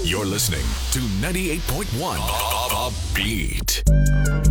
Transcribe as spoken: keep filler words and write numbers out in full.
You're listening to ninety-eight point one The Beat.